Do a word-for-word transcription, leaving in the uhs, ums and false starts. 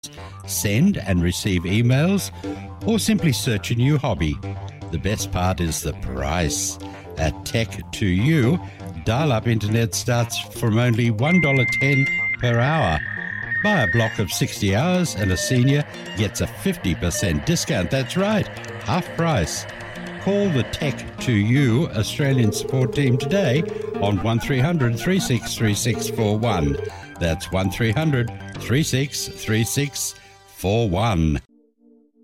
send and receive emails, or simply search a new hobby. The best part is the price. At Tech to You, dial-up internet starts from only one dollar ten per hour. Buy a block of sixty hours and a senior gets a fifty percent discount. That's right, half price. Call the Tech to You Australian support team today on one three hundred, three six three six four one. That's one three hundred, three six three six four one.